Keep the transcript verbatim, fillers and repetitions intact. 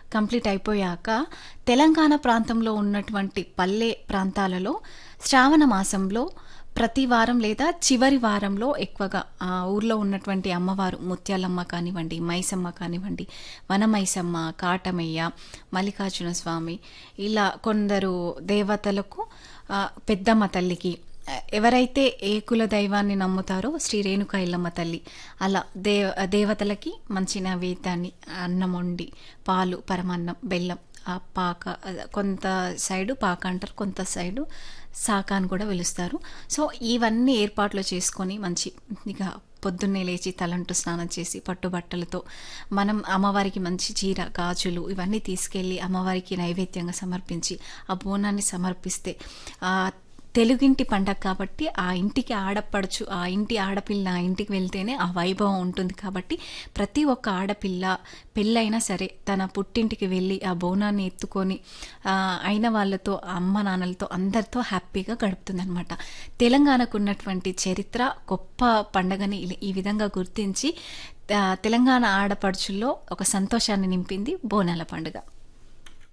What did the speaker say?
Complete అయిపోయాక తెలంగాణ ప్రాంతంలో ఉన్నటువంటి పల్లె ప్రాంతాలలో శ్రావణ మాసంలో ప్రతి వారం లేదా చివరి వారంలో ఎక్కువగా ఆ ఊర్లో ఉన్నటువంటి అమ్మవారు ముత్యాలమ్మ కానివ్వండి, మైసమ్మ కానివ్వండి, వనమైసమ్మ, కాటమయ్య, మల్లికార్జున స్వామి, ఇలా కొందరు దేవతలకు ఆ, పెద్దమ్మ తల్లికి, ఎవరైతే ఏ కుల దైవాన్ని నమ్ముతారో శ్రీ రేణుకా ఎల్లమ్మ తల్లి, అలా దేవ దేవతలకి మంచి నైవేద్యాన్ని అన్నం వండి పాలు, పరమాన్నం, బెల్లం, ఆ పాక, కొంత సైడు పాక అంటారు, కొంత సైడు సాక అని కూడా పిలుస్తారు. సో ఇవన్నీ ఏర్పాట్లు చేసుకొని మంచి ఇక పొద్దున్నే లేచి తలంటు స్నానం చేసి పట్టుబట్టలతో మనం అమ్మవారికి మంచి చీర, గాజులు ఇవన్నీ తీసుకెళ్ళి అమ్మవారికి నైవేద్యంగా సమర్పించి ఆ బోనాన్ని సమర్పిస్తే ఆ తెలుగింటి పండగ కాబట్టి ఆ ఇంటికి ఆడపడుచు, ఆ ఇంటి ఆడపిల్ల ఆ ఇంటికి వెళ్తేనే ఆ వైభవం ఉంటుంది. కాబట్టి ప్రతి ఒక్క ఆడపిల్ల పెళ్ళైనా సరే తన పుట్టింటికి వెళ్ళి ఆ బోనాన్ని ఎత్తుకొని అయిన వాళ్ళతో, అమ్మ నాన్నలతో అందరితో హ్యాపీగా గడుపుతుంది అనమాట. తెలంగాణకు ఉన్నటువంటి చరిత్ర, గొప్ప పండగని ఈ విధంగా గుర్తించి తెలంగాణ ఆడపడుచుల్లో ఒక సంతోషాన్ని నింపింది బోనాల పండుగ.